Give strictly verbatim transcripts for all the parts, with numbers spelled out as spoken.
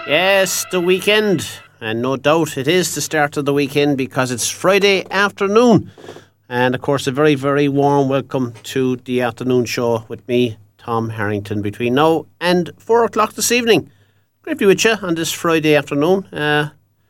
Yes, the weekend. And no doubt it is the start of the weekend because it's Friday afternoon. And of course, a very, very warm welcome to the afternoon show with me, Tom Harrington, between now and four o'clock this evening. Great to be with you on this Friday afternoon. Uh,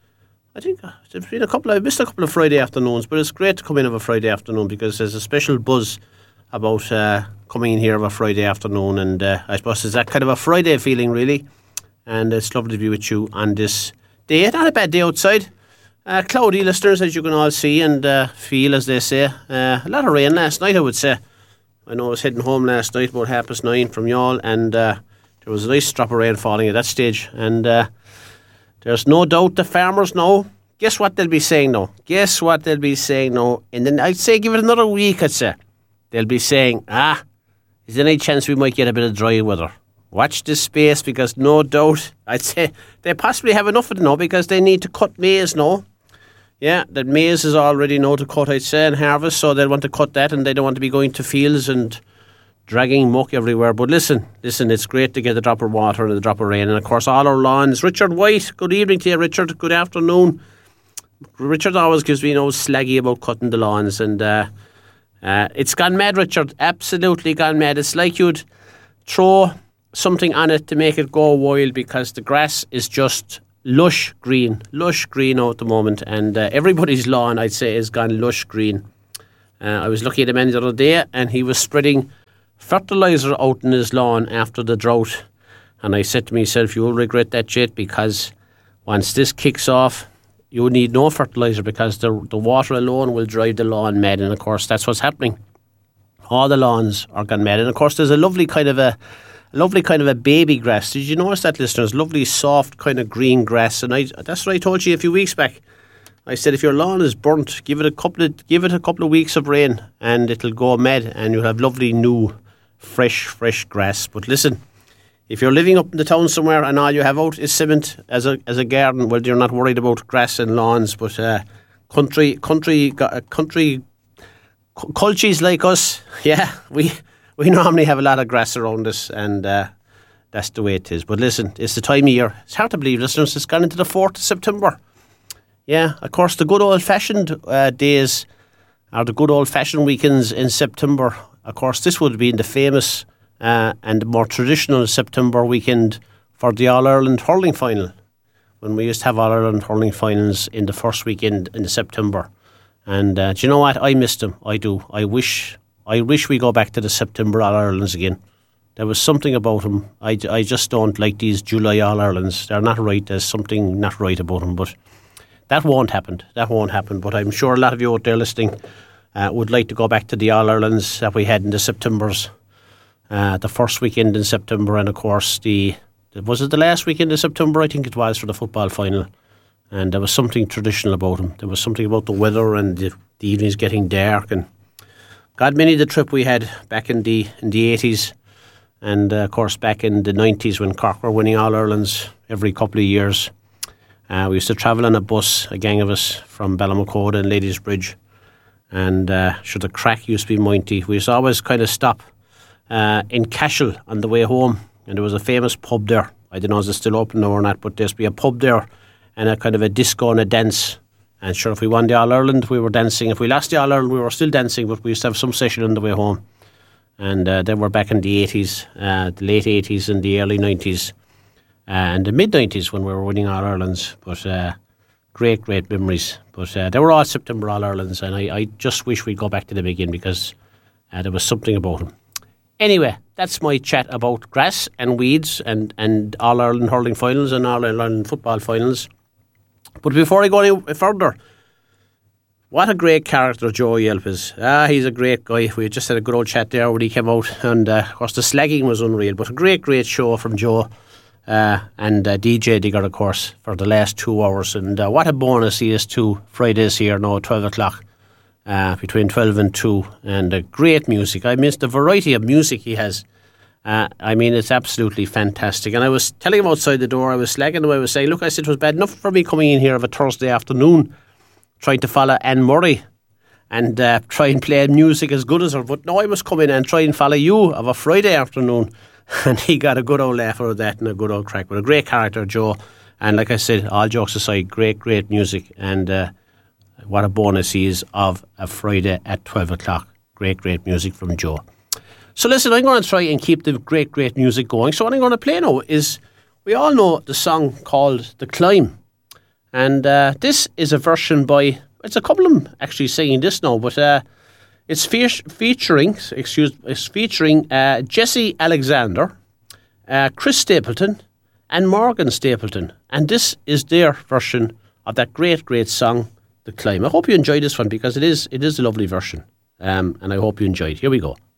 I think there's been a couple, I've missed a couple of Friday afternoons, but it's great to come in of a Friday afternoon because there's a special buzz about uh, coming in here of a Friday afternoon. And uh, I suppose it's that kind of a Friday feeling, really. And it's lovely to be with you on this day. Not a bad day outside. Uh, cloudy, listeners, as you can all see and uh, feel, as they say. Uh, a lot of rain last night, I would say. I know I was heading home last night about half past nine from Youghal, and uh, there was a nice drop of rain falling at that stage. And uh, there's no doubt the farmers know. Guess what they'll be saying now? Guess what they'll be saying now? And then I'd say give it another week, I'd say. They'll be saying, ah, is there any chance we might get a bit of dry weather? Watch this space because no doubt, I'd say they possibly have enough of it now because they need to cut maize now. Yeah, that maize is already now to cut, I'd say, and harvest, so they'll want to cut that and they don't want to be going to fields and dragging muck everywhere. But listen, listen, it's great to get a drop of water and a drop of rain. And of course, all our lawns. Richard White, good evening to you, Richard. Good afternoon. Richard always gives me, you know, slaggy about cutting the lawns. And uh, uh, it's gone mad, Richard. Absolutely gone mad. It's like you'd throw something on it to make it go wild because the grass is just lush green, lush green out at the moment, and uh, everybody's lawn, I'd say, has gone lush green. Uh, I was looking at a man the other day and he was spreading fertiliser out in his lawn after the drought, and I said to myself, you'll regret that shit because once this kicks off, you need no fertiliser because the, the water alone will drive the lawn mad, and of course that's what's happening. All the lawns are gone mad, and of course there's a lovely kind of a Lovely kind of a baby grass. Did you notice that, listeners? Lovely, soft, kind of green grass. And I, that's what I told you a few weeks back. I said, if your lawn is burnt, give it a couple of give it a couple of weeks of rain, and it'll go mad, and you'll have lovely, new, fresh, fresh grass. But listen, if you're living up in the town somewhere and all you have out is cement as a as a garden, well, you're not worried about grass and lawns. But uh, country, country, country, cultures like us, yeah, we. We normally have a lot of grass around us, and uh, that's the way it is. But listen, it's the time of year. It's hard to believe, listeners, it's gone into the fourth of September. Yeah, of course, the good old-fashioned uh, days are the good old-fashioned weekends in September. Of course, this would have been the famous uh, and more traditional September weekend for the All-Ireland hurling final, when we used to have All-Ireland hurling finals in the first weekend in September. And uh, do you know what? I missed them. I do. I wish... I wish we go back to the September All-Irelands again. There was something about them. I, I just don't like these July All-Irelands. They're not right. There's something not right about them. But that won't happen. That won't happen. But I'm sure a lot of you out there listening uh, would like to go back to the All-Irelands that we had in the Septembers. Uh, the first weekend in September, and of course, the was it the last weekend in September? I think it was, for the football final. And there was something traditional about them. There was something about the weather and the, the evenings getting dark, and God, many the trip we had back in the in the eighties, and uh, of course back in the nineties when Cork were winning All Irelands every couple of years. Uh, we used to travel on a bus, a gang of us, from Ballymacoda and Ladies Bridge, and uh, sure, the crack used to be mighty. We used to always kind of stop uh, in Cashel on the way home, and there was a famous pub there. I don't know if it's still open now or not, but there used to be a pub there and a kind of a disco and a dance. And sure, if we won the All-Ireland, we were dancing. If we lost the All-Ireland, we were still dancing, but we used to have some session on the way home. And uh, then we're back in the eighties, uh, the late eighties and the early nineties, uh, and the mid-nineties when we were winning All-Irelands. But uh, great, great memories. But uh, they were all September All-Irelands, and I, I just wish we'd go back to them again because uh, there was something about them. Anyway, that's my chat about grass and weeds and, and All-Ireland hurling finals and All-Ireland football finals. But before I go any further, what a great character Joe Yelp is. Ah, he's a great guy. We just had a good old chat there when he came out, and uh, of course the slagging was unreal, but a great, great show from Joe uh, and uh, D J Digger, of course, for the last two hours. And uh, what a bonus he is to Fridays here now at twelve o'clock, uh, between twelve and two, and uh, great music. I miss the variety of music he has. Uh, I mean, it's absolutely fantastic. And I was telling him outside the door, I was slagging him, I was saying, look, I said it was bad enough for me coming in here of a Thursday afternoon, trying to follow Anne Murray and uh, try and play music as good as her. But now I must come in and try and follow you of a Friday afternoon. And he got a good old laugh out of that and a good old crack. But a great character, Joe. And like I said, all jokes aside, great, great music. And uh, what a bonus he is of a Friday at twelve o'clock. Great, great music from Joe. So listen, I'm going to try and keep the great, great music going. So what I'm going to play now is, we all know the song called The Climb. And uh, this is a version by, it's a couple of them actually singing this now, but uh, it's fe- featuring, excuse, it's featuring uh, Jesse Alexander, uh, Chris Stapleton, and Morgan Stapleton. And this is their version of that great, great song, The Climb. I hope you enjoyed this one, because it is it is a lovely version. Um, and I hope you enjoyed. Here we go.